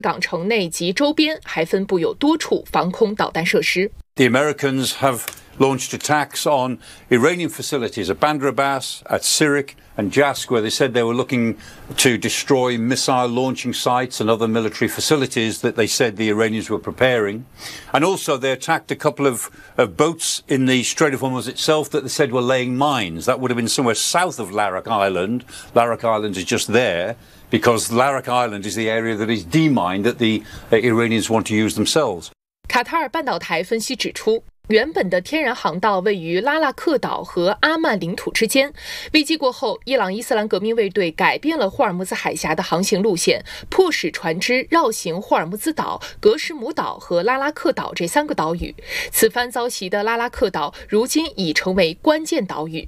港城内及周边还分布有多处防空导弹设施。 The Americans have launched attacks on Iranian facilities at Bandar Abbas, at Sirik and Jask, where they said they were looking to destroy missile launching sites and other military facilities that they said the Iranians were preparing. And also they attacked a couple of boats in the Strait of Hormuz itself that they said were laying mines. That would have been somewhere south of Larak Island. Larak Island is just there because Larak Island is the area that is demined that the Iranians want to use themselves. 卡塔尔半岛台分析指出，原本的天然航道位于拉腊克岛和阿曼领土之间。危机过后，伊朗伊斯兰革命卫队改变了霍尔木兹海峡的航行路线，迫使船只绕行霍尔木兹岛、格什姆岛和拉拉克岛这3个岛屿。此番遭袭的拉拉克岛，如今已成为关键岛屿。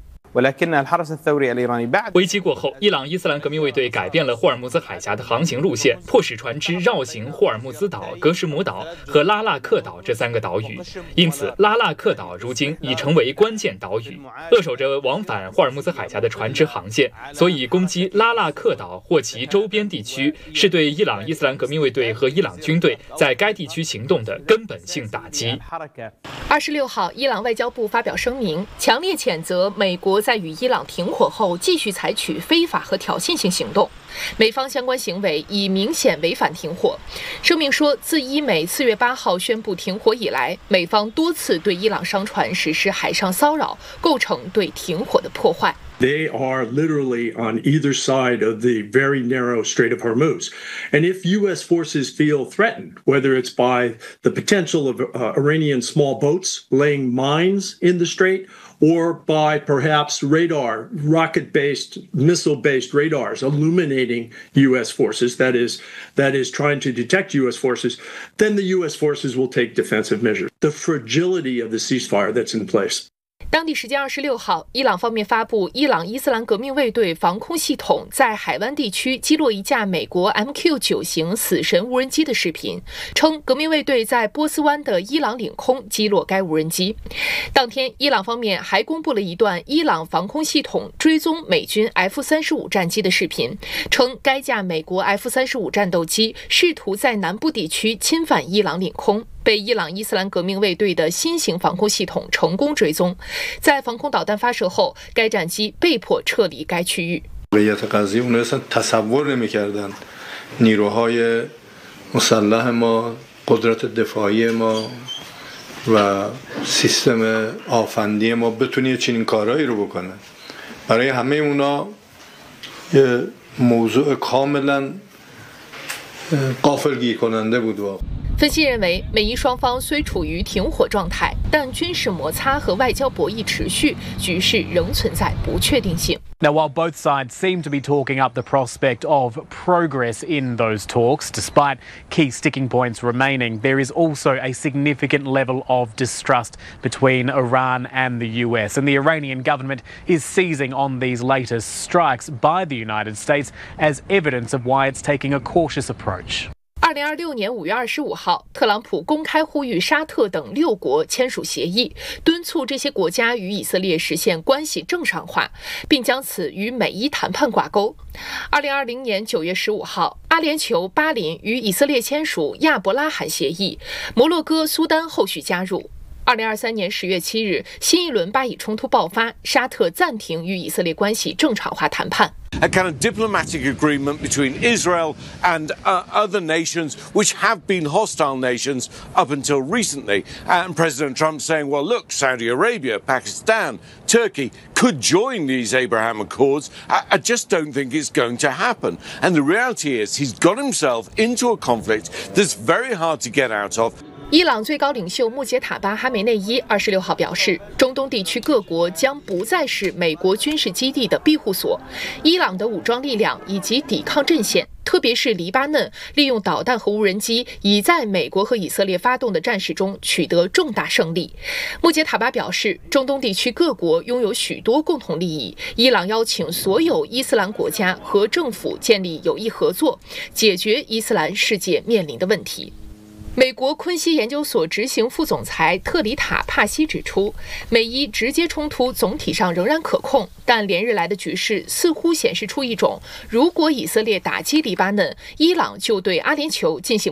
危机过后，伊朗伊斯兰革命卫队改变了霍尔木兹海峡的航行路线，迫使船只绕行霍尔木兹岛、格什姆岛和拉腊克岛这3个岛屿。因此，拉腊克岛如今已成为关键岛屿，扼守着往返霍尔木兹海峡的船只航线。所以，攻击拉腊克岛或其周边地区，是对伊朗伊斯兰革命卫队和伊朗军队在该地区行动的根本性打击。 26号，伊朗外交部发表声明，强烈谴责美国在与伊朗停火后继续采取非法和挑衅性行动，美方相关行为已明显违反停火。声明说，自伊美4月8号宣布停火以来，美方多次对伊朗商船实施海上骚扰，构成对停火的破坏。 They are literally on either side of the very narrow Strait of Hormuz. And if U.S. forces feel threatened, whether it's by the potential of Iranian small boats laying mines in the strait, or by perhaps radar, rocket-based, missile-based radars illuminating U.S. forces, that is trying to detect U.S. forces, then the U.S. forces will take defensive measures. The fragility of the ceasefire that's in place. 当地时间26号，伊朗方面发布伊朗伊斯兰革命卫队防空系统在海湾地区击落一架美国 MQ-9 型死神无人机的视频，称革命卫队在波斯湾的伊朗领空击落该无人机。当天，伊朗方面还公布了一段伊朗防空系统追踪美军 F-35 战机的视频，称该架美国 F-35 战斗机试图在南部地区侵犯伊朗领空，被伊朗伊斯兰革命卫队的新型防空系统成功追踪。在防空导弹发射后，该战机被迫撤离该区域。 نیروهای مسلح ما، قدرت دفاعی ما و سیستم آفندی ما بتونه چنین کارهایی رو بکنه. برای همه اونا یه موضوع کاملا غافلگیر کننده بود واقعا. 分析认为，美伊双方虽处于停火状态，但军事摩擦和外交博弈持续，局势仍存在不确定性。 Now, while both sides seem to be talking up the prospect of progress in those talks, despite key sticking points remaining, there is also a significant level of distrust between Iran and the US. And the Iranian government is seizing on these latest strikes by the United States as evidence of why it's taking a cautious approach. 2026年5月25号，特朗普公开呼吁沙特等6国签署协议，敦促这些国家与以色列实现关系正常化，并将此与美伊谈判挂钩。2020年9月15号，阿联酋巴林与以色列签署亚伯拉罕协议，摩洛哥、苏丹后续加入。2023年10月7日，新一轮巴以冲突爆发，沙特暂停与以色列关系正常化谈判。 A kind of diplomatic agreement between Israel and other nations which have been hostile nations up until recently. And President Trump saying, well, look, Saudi Arabia, Pakistan, Turkey could join these Abraham Accords. I just don't think it's going to happen. And the reality is he's got himself into a conflict that's very hard to get out of. 伊朗最高领袖穆杰塔巴·哈梅内伊26号表示，中东地区各国将不再是美国军事基地的庇护所。伊朗的武装力量以及抵抗阵线，特别是黎巴嫩，利用导弹和无人机，已在美国和以色列发动的战事中取得重大胜利。穆杰塔巴表示，中东地区各国拥有许多共同利益，伊朗邀请所有伊斯兰国家和政府建立有益合作，解决伊斯兰世界面临的问题。 美国昆西研究所执行副总裁特里塔·帕西指出，美伊直接冲突总体上仍然可控，但连日来的局势似乎显示出一种，如果以色列打击黎巴嫩，伊朗就对阿联酋进行